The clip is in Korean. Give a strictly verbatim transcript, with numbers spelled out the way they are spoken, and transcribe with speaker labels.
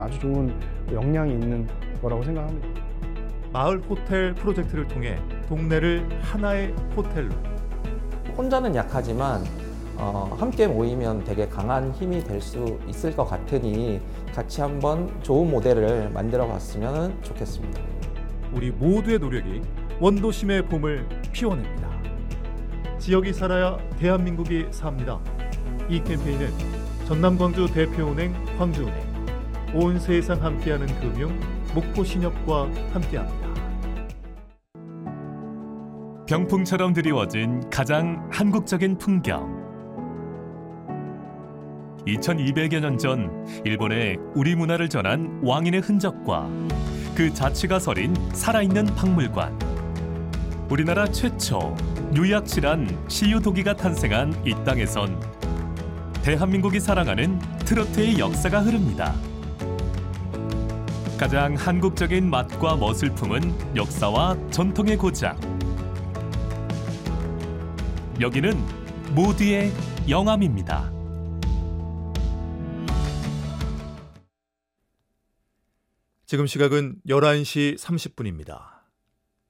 Speaker 1: 아주 좋은 역량이 있는 거라고 생각합니다.
Speaker 2: 마을 호텔 프로젝트를 통해 동네를 하나의 호텔로.
Speaker 3: 혼자는 약하지만 어, 함께 모이면 되게 강한 힘이 될 수 있을 것 같으니 같이 한번 좋은 모델을 만들어 봤으면 좋겠습니다.
Speaker 2: 우리 모두의 노력이 원도심의 봄을 피워냅니다. 지역이 살아야 대한민국이 삽니다. 이 캠페인은 전남광주 대표은행 광주은행, 온 세상 함께하는 금융 목포신협과 함께합니다.
Speaker 4: 병풍처럼 드리워진 가장 한국적인 풍경. 이천이백여 년 전 일본에 우리 문화를 전한 왕인의 흔적과 그 자취가 서린 살아있는 박물관. 우리나라 최초 유약실한 시유도기가 탄생한 이 땅에선 대한민국이 사랑하는 트로트의 역사가 흐릅니다. 가장 한국적인 맛과 멋을 품은 역사와 전통의 고장. 여기는 모두의 영암입니다.
Speaker 2: 지금 시각은 열한 시 삼십 분입니다.